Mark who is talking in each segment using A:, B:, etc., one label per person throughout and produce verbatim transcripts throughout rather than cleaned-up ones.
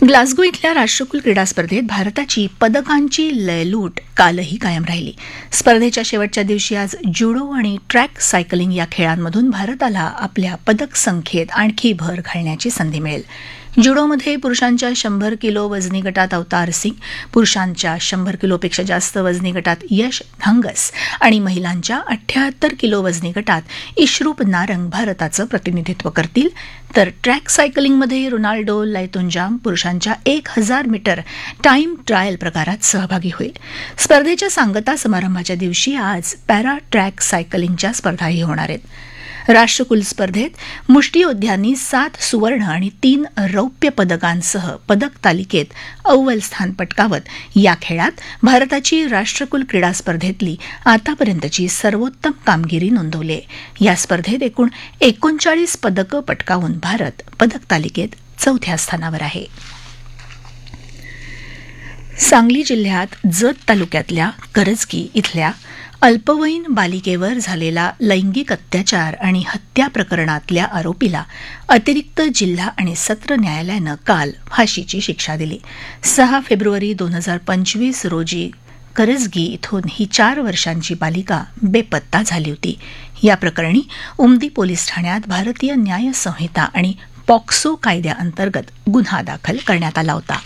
A: Glasgow इथल्या राष्ट्रकुल क्रीडा स्पर्धेत भारताची पदकांची लयलूट कालही कायम राहिली. स्पर्धेच्या शेवटच्या दिवशी आज जुडो आणि ट्रॅक सायकलिंग या खेळांमधून भारताला आपल्या पदक संख्येत आणखी भर घालण्याची संधी मिळेल. जुडोमध्ये पुरुषांच्या शंभर किलो वजनी गटात अवतार सिंग, पुरुषांच्या शंभर किलोपेक्षा जास्त वजनी गटात यश धंगस आणि महिलांच्या अठ्ठ्याहत्तर किलो वजनी गटात इशरूप नारंग भारताचं प्रतिनिधित्व करतील. तर ट्रॅक सायकलिंगमध्ये रोनाल्डो लैतुंजाम पुरुषांच्या एक हजार मीटर टाईम ट्रायल प्रकारात सहभागी होईल. स्पर्धेच्या सांगता समारंभाच्या दिवशी आज पॅरा ट्रॅक सायकलिंगच्या स्पर्धाही होणार आहेत. राष्ट्रकुल स्पर्धेत मुष्टियोद्ध्यांनी सात सुवर्ण आणि तीन रौप्य पदकांसह पदक तालिकेत अव्वल स्थान पटकावत या खेळात भारताची राष्ट्रकुल क्रीडा स्पर्धेतली आतापर्यंतची सर्वोत्तम कामगिरी नोंदवली. या स्पर्धेत एकूण एकोणचाळीस पदकं पटकावून भारत पदक तालिकेत चौथ्या स्थानावर आहे. सांगली जिल्ह्यात जत तालुक्यातल्या करजगी इथल्या अल्पवयीन बालिकेवर झालेला लैंगिक अत्याचार आणि हत्या प्रकरणातल्या आरोपीला अतिरिक्त जिल्हा आणि सत्र न्यायालयानं काल फाशीची शिक्षा दिली. सहा फेब्रुवारी दोन हजार पंचवीस रोजी करजगी इथून ही चार वर्षांची बालिका बेपत्ता झाली होती. या प्रकरणी उमदी पोलीस ठाण्यात भारतीय न्याय संहिता आणि पॉक्सो कायद्याअंतर्गत गुन्हा दाखल करण्यात आला होता.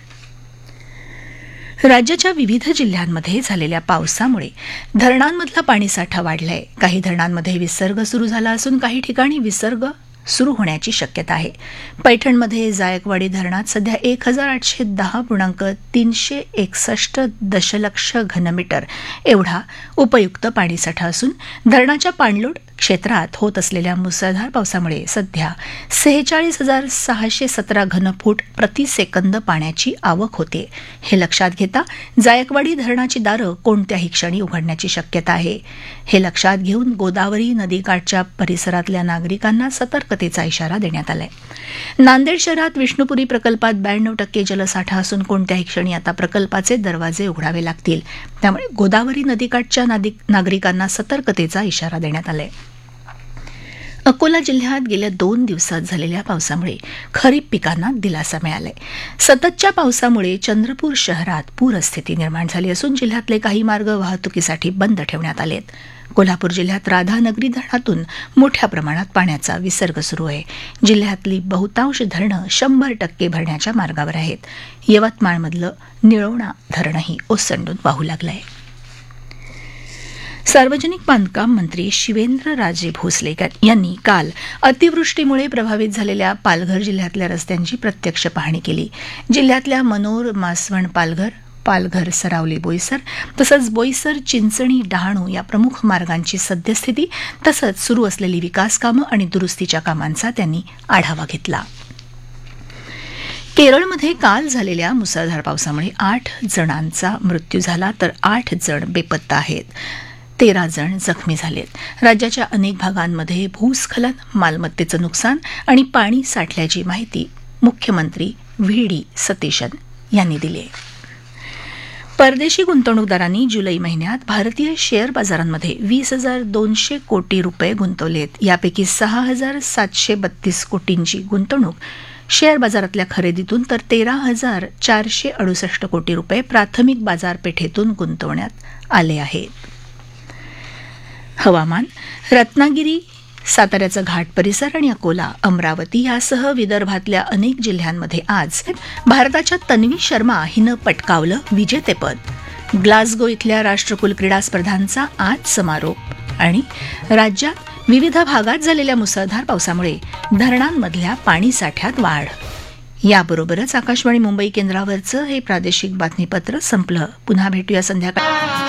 A: राज्याच्या विविध जिल्ह्यांमध्ये झालेल्या पावसामुळे धरणांमधला पाणीसाठा वाढलाय. काही धरणांमध्ये विसर्ग सुरू झाला असून काही ठिकाणी विसर्ग सुरू होण्याची शक्यता आहे. पैठणमध्ये जायकवाडी धरणात सध्या एक हजार आठशे दहा पूर्णांक तीनशे एकसष्ट दशलक्ष घनमीटर एवढा उपयुक्त पाणीसाठा असून धरणाच्या पाणलोट क्षेत्रात होत असलेल्या मुसळधार पावसामुळे सध्या सेहेचाळीस हजार सहाशे सतरा घनफूट प्रतिसेकंद पाण्याची आवक होते. हे लक्षात घेता जायकवाडी धरणाची दारं कोणत्याही क्षणी उघडण्याची शक्यता आहे. हे लक्षात घेऊन गोदावरी नदीकाठच्या परिसरातल्या नागरिकांना सतर्कतेचा इशारा देण्यात आलाय. नांदेड शहरात विष्णुपुरी प्रकल्पात ब्याण्णव टक्के जलसाठा असून कोणत्याही क्षणी आता प्रकल्पाचे दरवाजे उघडावे लागतील. त्यामुळे गोदावरी नदीकाठच्या नागरिकांना सतर्कतेचा इशारा देण्यात आलाय. अकोला जिल्ह्यात गेल्या दोन दिवसात झालेल्या पावसामुळे खरीप पिकांना दिलासा मिळालाय. सततच्या पावसामुळे चंद्रपूर शहरात पूरस्थिती निर्माण झाली असून जिल्ह्यातले काही मार्ग वाहतुकीसाठी बंद ठेवण्यात आले आहेत. कोल्हापूर जिल्ह्यात राधानगरी धरणातून मोठ्या प्रमाणात पाण्याचा विसर्ग सुरू आहे. जिल्ह्यातली बहुतांश धरणं शंभर टक्के भरण्याच्या मार्गावर आहेत. यवतमाळमधलं निळवणा धरणही ओसंडून वाहू लागलं आहे. सार्वजनिक बांधकाम मंत्री शिवेंद्रराजे भोसले यांनी काल अतिवृष्टीमुळे प्रभावित झालेल्या पालघर जिल्ह्यातल्या रस्त्यांची प्रत्यक्ष पाहणी केली. जिल्ह्यातल्या मनोर मासवण पालघर, पालघर सरावली बोईसर तसंच बोईसर चिंचणी डहाणू या प्रमुख मार्गांची सद्यस्थिती तसंच सुरू असलेली विकास कामं आणि दुरुस्तीच्या कामांचा त्यांनी आढावा घेतला. केरळमध्ये काल झालेल्या मुसळधार पावसामुळे आठ जणांचा मृत्यू झाला तर आठ जण बेपत्ता आहेत. तेरा जण जखमी झालेत. राज्याच्या अनेक भागांमध्ये भूस्खलन, मालमत्तेचं नुकसान आणि पाणी साठल्याची माहिती मुख्यमंत्री व्ही डी सतीशन यांनी दिली आहे. परदेशी गुंतवणूकदारांनी जुलै महिन्यात भारतीय शेअर बाजारांमध्ये वीस हजार दोनशे कोटी रुपये गुंतवलेत. यापैकी सहा हजार सातशे बत्तीस कोटींची गुंतवणूक शेअर बाजारातल्या खरेदीतून तर तेरा हजार चारशे अडुसष्ट कोटी रुपये प्राथमिक बाजारपेठेतून गुंतवण्यात आले आहेत. हवामान. रत्नागिरी, साताऱ्याचा घाट परिसर आणि अकोला, अमरावती यासह विदर्भातल्या अनेक जिल्ह्यांमध्ये आज भारताच्या तन्वी शर्मा हिनं पटकावलं विजेतेपद. ग्लासगो इथल्या राष्ट्रकुल क्रीडा स्पर्धांचा आज समारोप आणि राज्यात विविध भागात झालेल्या मुसळधार पावसामुळे धरणांमधल्या पाणीसाठ्यात वाढ. याबरोबरच आकाशवाणी मुंबई केंद्रावरचं हे प्रादेशिक बातमीपत्र संपलं. पुन्हा भेटूया संध्याकाळी.